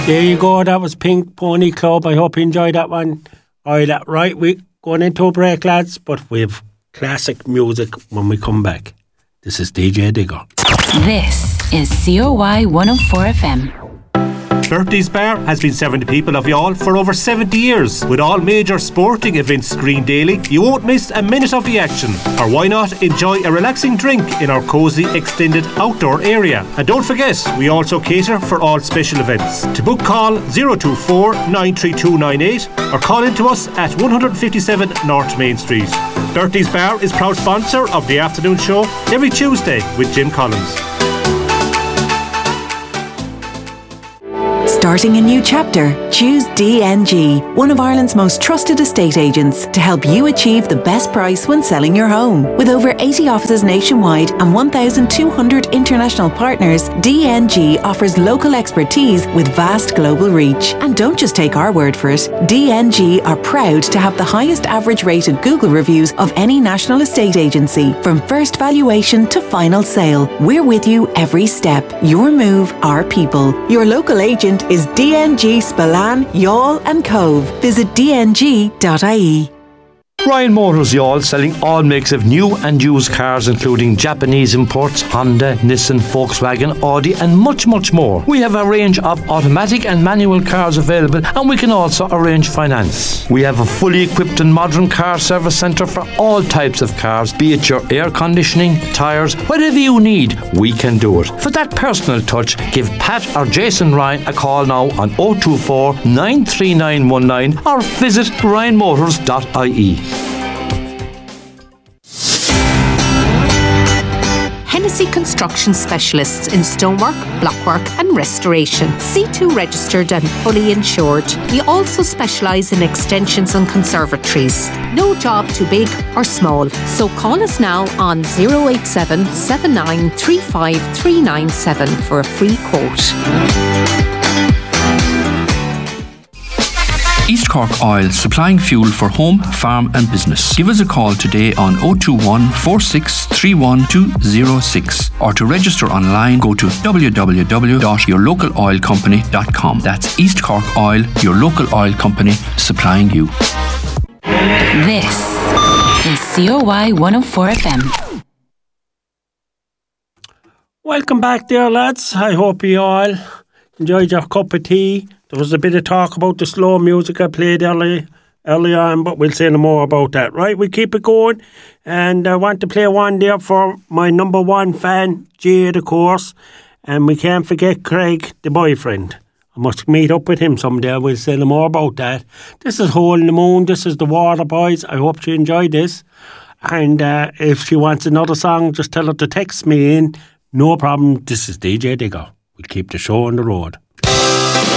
There you go, that was Pink Pony Club. I hope you enjoyed that one. Alright, right, we're going into a break, lads, but we've classic music when we come back. This is DJ Digger. This is COY 104 FM. Bertie's Bar has been serving the people of Youghal for over 70 years. With all major sporting events screened daily, you won't miss a minute of the action. Or why not enjoy a relaxing drink in our cosy extended outdoor area. And don't forget, we also cater for all special events. To book, call 024 93298 or call in to us at 157 North Main Street. Bertie's Bar is proud sponsor of the afternoon show every Tuesday with Jim Collins. Starting a new chapter? Choose DNG, one of Ireland's most trusted estate agents, to help you achieve the best price when selling your home. With over 80 offices nationwide and 1,200 international partners, DNG offers local expertise with vast global reach. And don't just take our word for it. DNG are proud to have the highest average rated Google reviews of any national estate agency. From first valuation to final sale, we're with you every step. Your move, our people. Your local agent is DNG Spillane, Youghal and Cove. Visit dng.ie. Ryan Motors Youghal, selling all makes of new and used cars, including Japanese imports, Honda, Nissan, Volkswagen, Audi and much, much more. We have a range of automatic and manual cars available, and we can also arrange finance. We have a fully equipped and modern car service centre for all types of cars, be it your air conditioning, tyres, whatever you need, we can do it. For that personal touch, give Pat or Jason Ryan a call now on 024 93919 or visit ryanmotors.ie. Hennessy Construction Specialists in stonework, blockwork and restoration. C2 registered and fully insured. We also specialise in extensions and conservatories. No job too big or small. So call us now on 087 7935 397 for a free quote. East Cork Oil, supplying fuel for home, farm and business. Give us a call today on 021 4631 206 or to register online go to www.yourlocaloilcompany.com. That's East Cork Oil, your local oil company supplying you. This is COY 104 FM. Welcome back there, lads. I hope you all enjoyed your cup of tea. There was a bit of talk about the slow music I played early on, but we'll say no more about that. Right, we keep it going. And I want to play one there for my number one fan, Jade, of course. And we can't forget Craig, the boyfriend. I must meet up with him someday. We'll say no more about that. This is Hole in the Moon. This is the Water Boys. I hope she enjoyed this. And if she wants another song, just tell her to text me in. No problem. This is DJ Digger. We'll keep the show on the road.